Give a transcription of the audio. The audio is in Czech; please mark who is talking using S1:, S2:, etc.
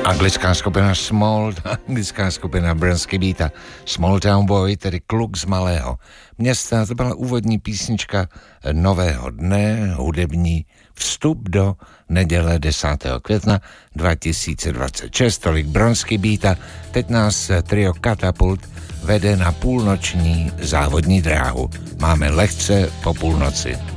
S1: Anglická skupina Brnsky Beat, Small Town Boy, tedy Kluk z malého města. To byla úvodní písnička nového dne, hudební vstup do neděle 10. května 2026. Tolik Brnsky Beat. Teď nás trio Katapult vede na půlnoční závodní dráhu. Máme lehce po půlnoci.